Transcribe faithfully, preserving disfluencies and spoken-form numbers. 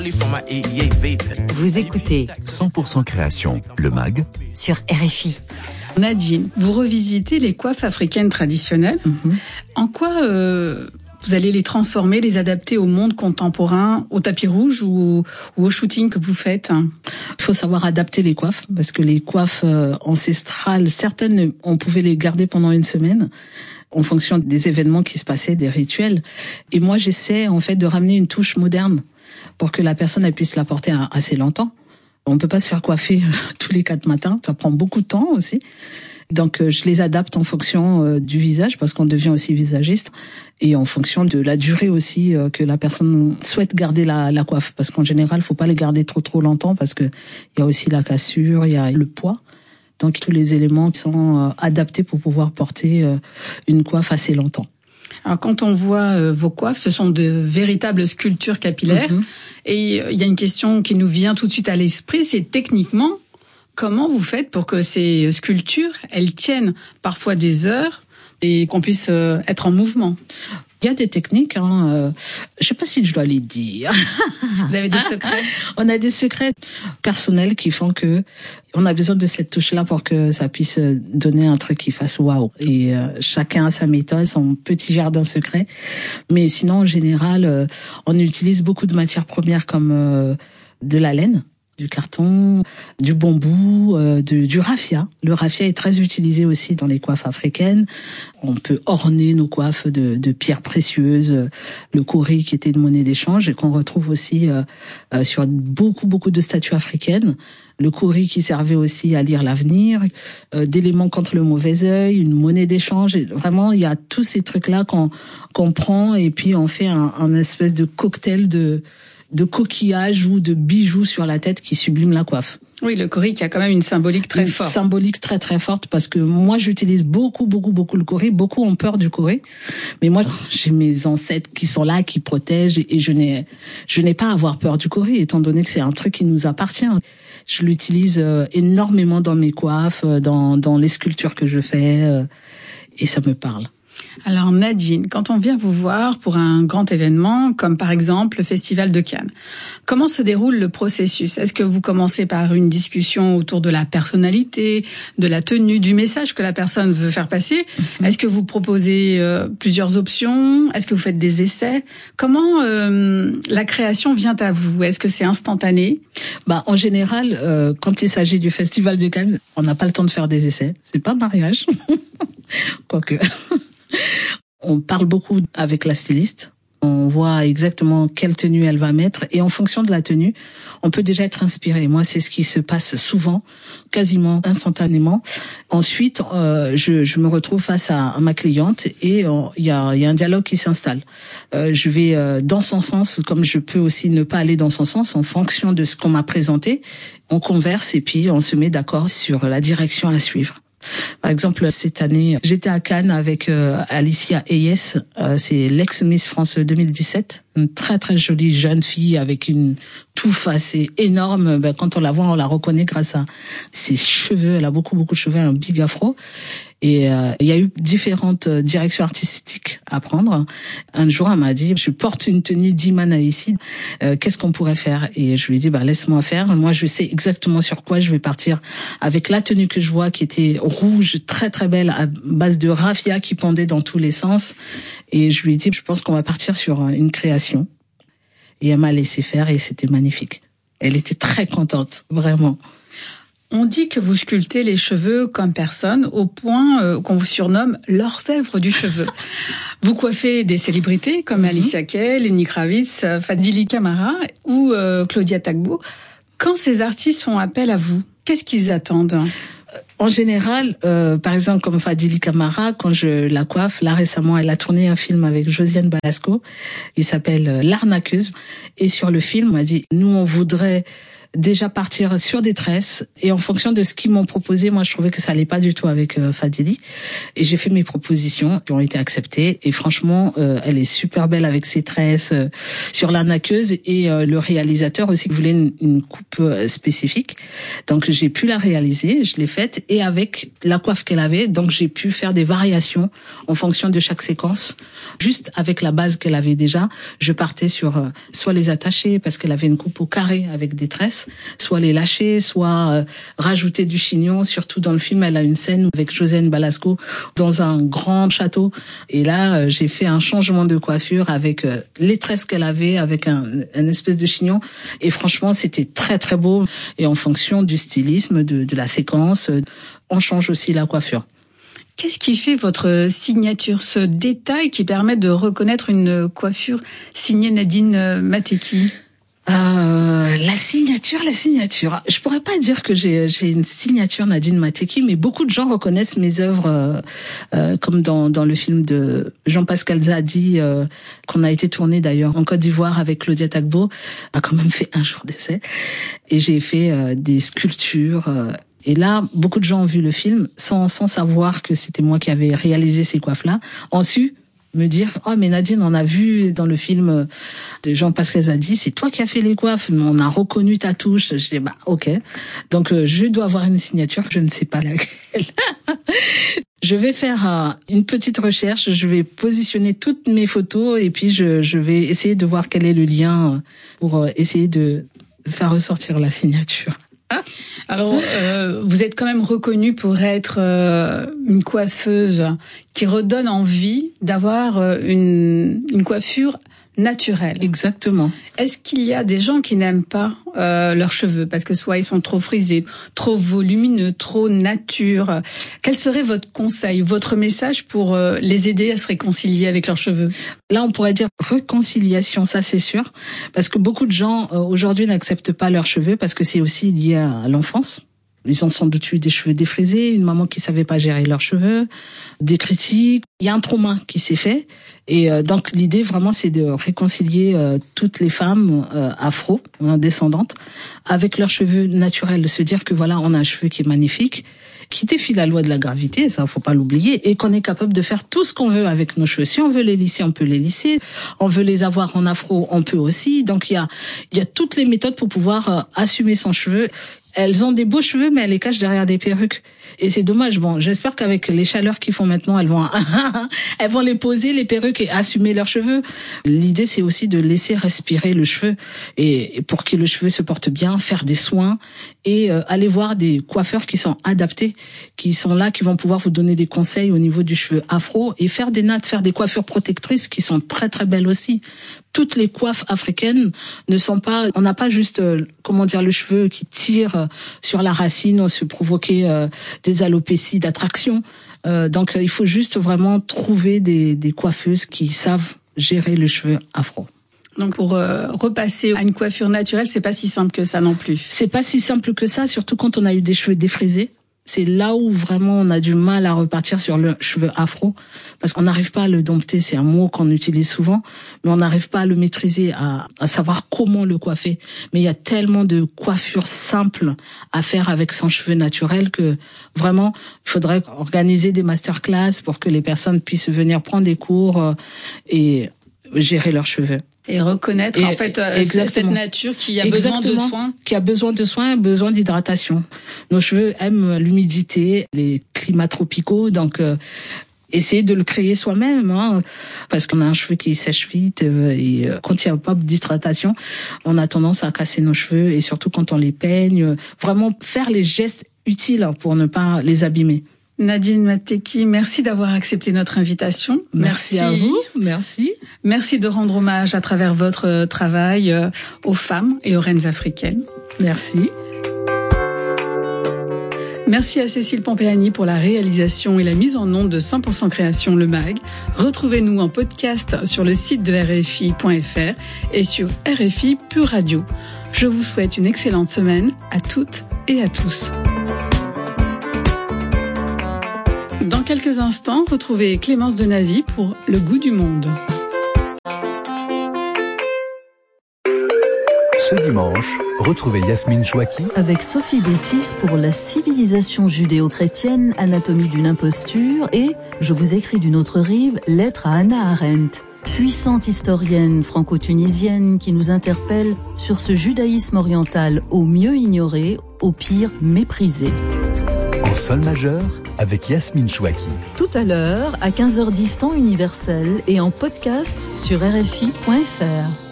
Vous écoutez cent pour cent création, le mag, sur R F I. Nadine, vous revisitez les coiffes africaines traditionnelles. Mm-hmm. En quoi euh, vous allez les transformer, les adapter au monde contemporain, au tapis rouge ou, ou au shooting que vous faites? Il faut savoir adapter les coiffes, parce que les coiffes euh, ancestrales, certaines, on pouvait les garder pendant une semaine en fonction des événements qui se passaient, des rituels. Et moi, j'essaie en fait de ramener une touche moderne pour que la personne elle puisse la porter assez longtemps. On peut pas se faire coiffer tous les quatre matins, ça prend beaucoup de temps aussi. Donc je les adapte en fonction du visage, parce qu'on devient aussi visagiste, et en fonction de la durée aussi que la personne souhaite garder la, la coiffe, parce qu'en général, faut pas les garder trop trop longtemps, parce que il y a aussi la cassure, il y a le poids. Donc tous les éléments sont adaptés pour pouvoir porter une coiffe assez longtemps. Alors quand on voit euh, vos coiffes, ce sont de véritables sculptures capillaires. Mm-hmm. Et il euh, y a une question qui nous vient tout de suite à l'esprit, c'est techniquement, comment vous faites pour que ces sculptures, elles tiennent parfois des heures et qu'on puisse euh, être en mouvement? Il y a des techniques, hein, euh, je sais pas si je dois les dire. Vous avez des secrets? On a des secrets personnels qui font que on a besoin de cette touche-là pour que ça puisse donner un truc qui fasse waouh. Et euh, chacun a sa méthode, son petit jardin secret. Mais sinon, en général, euh, on utilise beaucoup de matières premières comme euh, de la laine, du carton, du bambou, euh, de, du raffia. Le raffia est très utilisé aussi dans les coiffes africaines. On peut orner nos coiffes de, de pierres précieuses. Le kauri qui était une monnaie d'échange et qu'on retrouve aussi euh, euh, sur beaucoup beaucoup de statues africaines. Le kauri qui servait aussi à lire l'avenir, euh, d'éléments contre le mauvais œil, une monnaie d'échange. Et vraiment, il y a tous ces trucs-là qu'on qu'on prend et puis on fait un, un espèce de cocktail de de coquillages ou de bijoux sur la tête qui subliment la coiffe. Oui, le kauri qui a quand même une symbolique très une forte. Symbolique très très forte, parce que moi j'utilise beaucoup beaucoup beaucoup le kauri. Beaucoup ont peur du kauri, mais moi j'ai mes ancêtres qui sont là, qui protègent, et je n'ai je n'ai pas à avoir peur du kauri, étant donné que c'est un truc qui nous appartient. Je l'utilise énormément dans mes coiffes, dans dans les sculptures que je fais, et ça me parle. Alors Nadine, quand on vient vous voir pour un grand événement, comme par exemple le Festival de Cannes, comment se déroule le processus? Est-ce que vous commencez par une discussion autour de la personnalité, de la tenue, du message que la personne veut faire passer? Mm-hmm. Est-ce que vous proposez euh, plusieurs options? Est-ce que vous faites des essais? Comment euh, la création vient à vous? Est-ce que c'est instantané? Bah, en général, euh, quand il s'agit du Festival de Cannes, on n'a pas le temps de faire des essais. C'est pas un mariage. Quoique... On parle beaucoup avec la styliste. On voit exactement quelle tenue elle va mettre, et en fonction de la tenue, on peut déjà être inspiré. Moi, c'est ce qui se passe souvent, quasiment instantanément. Ensuite, euh, je, je me retrouve face à, à ma cliente et il euh, y a, y a un dialogue qui s'installe. Euh, je vais euh, dans son sens, comme je peux aussi ne pas aller dans son sens, en fonction de ce qu'on m'a présenté. On converse et puis on se met d'accord sur la direction à suivre. Par exemple, cette année, j'étais à Cannes avec euh, Alicia Hayes, euh, c'est l'ex-Miss France deux mille dix-sept, une très très jolie jeune fille avec une touffe assez énorme. Ben, quand on la voit, on la reconnaît grâce à ses cheveux. Elle a beaucoup beaucoup de cheveux, un big afro. Et euh, il y a eu différentes directions artistiques à prendre. Un jour, elle m'a dit, je porte une tenue d'Iman ici, euh, qu'est-ce qu'on pourrait faire? Et je lui ai dit, bah laisse-moi faire. Moi, je sais exactement sur quoi je vais partir avec la tenue que je vois, qui était rouge, très très belle, à base de raffia qui pendait dans tous les sens. Et je lui ai dit, je pense qu'on va partir sur une création. Et elle m'a laissé faire et c'était magnifique. Elle était très contente, vraiment. On dit que vous sculptez les cheveux comme personne, au point euh, qu'on vous surnomme l'orfèvre du cheveu. Vous coiffez des célébrités comme mm-hmm. Alicia Keys, Lenny Kravitz, Fadili Camara ou euh, Claudia Tagbo. Quand ces artistes font appel à vous, qu'est-ce qu'ils attendent? En général, euh, par exemple, comme Fadili Camara, quand je la coiffe, là récemment, elle a tourné un film avec Josiane Balasco. Il s'appelle euh, L'Arnaqueuse. Et sur le film, on m'a dit, nous, on voudrait déjà partir sur des tresses, et en fonction de ce qu'ils m'ont proposé, moi je trouvais que ça allait pas du tout avec euh, Fadili, et j'ai fait mes propositions qui ont été acceptées, et franchement euh, elle est super belle avec ses tresses euh, sur l'arnaqueuse, et euh, le réalisateur aussi voulait une, une coupe euh, spécifique, donc j'ai pu la réaliser, je l'ai faite, et avec la coiffe qu'elle avait. Donc j'ai pu faire des variations en fonction de chaque séquence. Juste avec la base qu'elle avait déjà, je partais sur euh, soit les attacher parce qu'elle avait une coupe au carré avec des tresses, soit les lâcher, soit euh, rajouter du chignon. Surtout dans le film, elle a une scène avec Josiane Balasco dans un grand château. Et là, euh, j'ai fait un changement de coiffure avec euh, les tresses qu'elle avait, avec un, un espèce de chignon. Et franchement, c'était très très beau. Et en fonction du stylisme, de, de la séquence, euh, on change aussi la coiffure. Qu'est-ce qui fait votre signature, ce détail qui permet de reconnaître une coiffure signée Nadine Mateki? Euh, la signature, la signature. Je pourrais pas dire que j'ai j'ai une signature Nadine Mateki, mais beaucoup de gens reconnaissent mes œuvres, euh, euh, comme dans dans le film de Jean-Pascal Zadi, euh, qu'on a été tourné d'ailleurs en Côte d'Ivoire avec Claudia Tagbo, a quand même fait un jour d'essai, et j'ai fait euh, des sculptures. Euh, Et là, beaucoup de gens ont vu le film sans sans savoir que c'était moi qui avais réalisé ces coiffes-là. Ont su me dire « Oh, mais Nadine, on a vu dans le film de Jean-Pascal Zadi, c'est toi qui as fait les coiffes, mais on a reconnu ta touche. » Je dis « Bah, ok. » Donc, euh, je dois avoir une signature, je ne sais pas laquelle. Je vais faire euh, une petite recherche, je vais positionner toutes mes photos et puis je, je vais essayer de voir quel est le lien pour euh, essayer de faire ressortir la signature. Alors, euh, vous êtes quand même reconnue pour être euh, une coiffeuse qui redonne envie d'avoir euh, une, une coiffure naturelle. Exactement. Est-ce qu'il y a des gens qui n'aiment pas euh, leurs cheveux parce que soit ils sont trop frisés, trop volumineux, trop nature? Quel serait votre conseil, votre message pour euh, les aider à se réconcilier avec leurs cheveux? Là, on pourrait dire réconciliation, ça c'est sûr, parce que beaucoup de gens euh, aujourd'hui n'acceptent pas leurs cheveux parce que c'est aussi lié à l'enfance. Ils ont sans doute eu des cheveux défrisés, une maman qui savait pas gérer leurs cheveux, des critiques. Il y a un trauma qui s'est fait. Et euh, donc l'idée vraiment c'est de réconcilier euh, toutes les femmes euh, afro, hein, descendantes, avec leurs cheveux naturels, de se dire que voilà, on a un cheveu qui est magnifique, qui défie la loi de la gravité, ça faut pas l'oublier, et qu'on est capable de faire tout ce qu'on veut avec nos cheveux. Si on veut les lisser, on peut les lisser. On veut les avoir en afro, on peut aussi. Donc il y a il y a toutes les méthodes pour pouvoir euh, assumer son cheveu. Elles ont des beaux cheveux, mais elles les cachent derrière des perruques. Et c'est dommage. Bon, j'espère qu'avec les chaleurs qu'ils font maintenant, elles vont, elles vont les poser, les perruques, et assumer leurs cheveux. L'idée, c'est aussi de laisser respirer le cheveu. Et pour que le cheveu se porte bien, faire des soins et euh, aller voir des coiffeurs qui sont adaptés, qui sont là, qui vont pouvoir vous donner des conseils au niveau du cheveu afro et faire des nattes, faire des coiffures protectrices qui sont très très belles aussi. Toutes les coiffes africaines ne sont pas, on n'a pas juste, euh, comment dire, le cheveu qui tire euh, sur la racine, on se provoquer euh, des alopécies d'attraction. Euh, donc euh, il faut juste vraiment trouver des, des coiffeuses qui savent gérer le cheveu afro. Donc pour euh, repasser à une coiffure naturelle, c'est pas si simple que ça non plus. C'est pas si simple que ça, surtout quand on a eu des cheveux défrisés. C'est là où vraiment on a du mal à repartir sur le cheveu afro, parce qu'on n'arrive pas à le dompter, c'est un mot qu'on utilise souvent, mais on n'arrive pas à le maîtriser, à, à savoir comment le coiffer. Mais il y a tellement de coiffures simples à faire avec son cheveu naturel que vraiment, il faudrait organiser des masterclass pour que les personnes puissent venir prendre des cours euh, et gérer leurs cheveux. Et reconnaître et, en fait euh, cette nature qui a exactement, besoin de soins. Qui a besoin de soins, besoin d'hydratation. Nos cheveux aiment l'humidité, les climats tropicaux, donc euh, essayer de le créer soi-même, hein, parce qu'on a un cheveu qui sèche vite euh, et euh, quand il n'y a pas d'hydratation, on a tendance à casser nos cheveux et surtout quand on les peigne. Euh, vraiment faire les gestes utiles pour ne pas les abîmer. Nadine Mateki, merci d'avoir accepté notre invitation. Merci, merci à vous. Merci. Merci de rendre hommage à travers votre travail aux femmes et aux reines africaines. Merci. Merci à Cécile Pompeani pour la réalisation et la mise en onde de cent pour cent Création Le Mag. Retrouvez-nous en podcast sur le site de R F I point F R et sur R F I Pure Radio. Je vous souhaite une excellente semaine à toutes et à tous. Dans quelques instants, retrouvez Clémence Denavy pour Le goût du monde. Ce dimanche, retrouvez Yasmine Chouaki avec Sophie Bessis pour La civilisation judéo-chrétienne, anatomie d'une imposture et Je vous écris d'une autre rive, lettre à Hannah Arendt, puissante historienne franco-tunisienne qui nous interpelle sur ce judaïsme oriental au mieux ignoré, au pire méprisé. En sol majeur, avec Yasmine Chouaki. Tout à l'heure, à quinze heures dix temps universel et en podcast sur R F I point F R.